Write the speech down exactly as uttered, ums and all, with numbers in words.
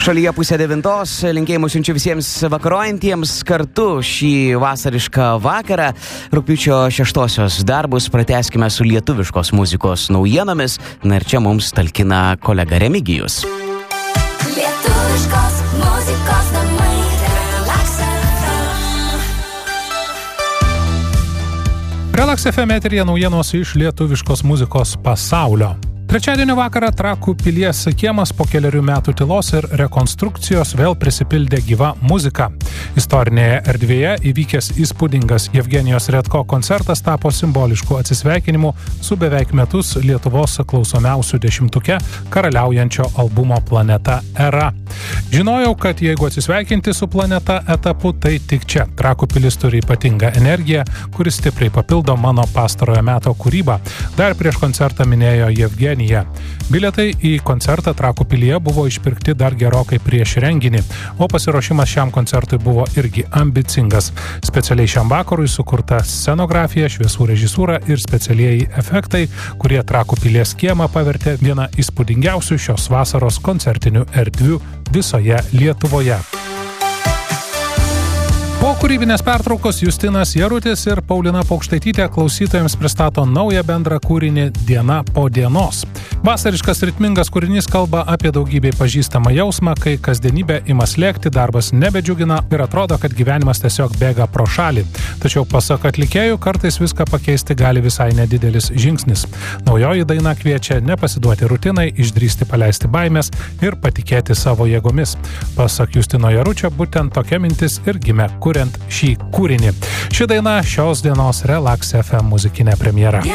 Šalyje pusė devintos, linkėjimus siunčiu visiems vakarojantiems kartu šį vasarišką vakarą. Rugpjūčio šeštosios darbus pratęskime su lietuviškos muzikos naujienomis. Na ir čia mums talkina kolega Remigijus. Lietuviškos muzikos namai Relax F M. Relax F M eteryje naujienos iš lietuviškos muzikos pasaulio. Trečiadienio vakarą Trakų pilies kiemas po keliarių metų tylos ir rekonstrukcijos vėl prisipildė gyva muzika. Istorinėje erdvėje įvykęs įspūdingas Jevgenijos Redko koncertas tapo simbolišku atsisveikinimu su beveik metus Lietuvos klausomiausių dešimtuke karaliaujančio albumo Planeta era. Žinojau, kad jeigu atsisveikinti su Planeta etapu, tai tik čia. Trakų pilis turi ypatingą energiją, kuris stipriai papildo mano pastarojo meto kūrybą. Dar prieš koncertą minėjo Jevgenija. Bilietai į koncertą Trakų pilyje buvo išpirkti dar gerokai prieš renginį, o pasiruošimas šiam koncertui buvo irgi ambicingas. Specialiai šiam vakarui sukurta scenografija, šviesų režisūra ir specialieji efektai, kurie Trakų pilies kiemą pavertė vieną įspūdingiausių šios vasaros koncertinių erdvių visoje Lietuvoje. Po kūrybinės pertraukos Justinas Jarutis ir Paulina Paukštaitytė klausytojams pristato naują bendrą kūrinį Diena po dienos. Vasariškas ritmingas kūrinys kalba apie daugybę pažįstamą jausmą, kai kasdienybė ima slėgti, darbas nebedžiugina ir atrodo, kad gyvenimas tiesiog bėga pro šalį. Tačiau pasak atlikėjų, kartais viską pakeisti gali visai nedidelis žingsnis. Naujoji daina kviečia nepasiduoti rutinai, išdrįsti paleisti baimės ir patikėti savo jėgomis. Pasak Justino Jaručio, būtent tokia mintis ir gimė kuriant šį kūrinį. Ši daina šios dienos Relax F M muzikinė premjera.